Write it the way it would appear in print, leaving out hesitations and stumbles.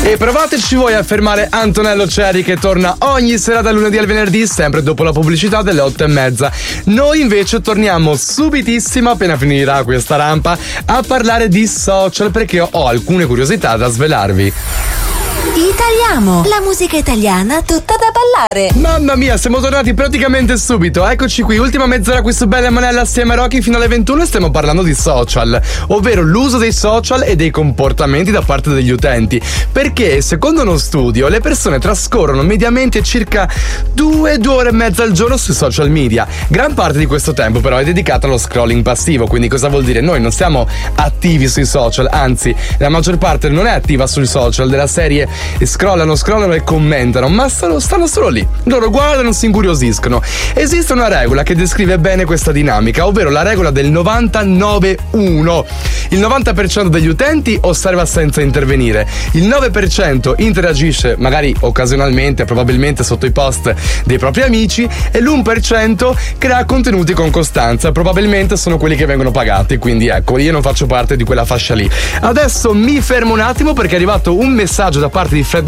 E provateci voi a fermare Antonello Ceri, che torna ogni sera dal lunedì al venerdì, sempre dopo la pubblicità delle 8:30. Noi invece torniamo subitissimo, appena finirà questa rampa, a parlare di social, perché ho alcune curiosità da svelarvi. Italiamo, la musica italiana tutta da ballare. Mamma mia, siamo tornati praticamente subito. Eccoci qui, ultima mezz'ora qui su Bella Manella assieme a Rocky fino alle 21 e stiamo parlando di social, ovvero l'uso dei social e dei comportamenti da parte degli utenti. Perché secondo uno studio le persone trascorrono mediamente circa 2 ore e mezza al giorno sui social media. Gran parte di questo tempo però è dedicata allo scrolling passivo. Quindi cosa vuol dire? Noi non siamo attivi sui social, anzi la maggior parte non è attiva sui social, della serie scrollano e commentano, ma stanno solo lì. Loro guardano, si incuriosiscono. Esiste una regola che descrive bene questa dinamica, ovvero la regola del 99-1. Il 90% degli utenti osserva senza intervenire, il 9% interagisce magari occasionalmente, probabilmente sotto i post dei propri amici, e l'1% crea contenuti con costanza, probabilmente sono quelli che vengono pagati. Quindi ecco, io non faccio parte di quella fascia lì. Adesso mi fermo un attimo perché è arrivato un messaggio da parte di Fred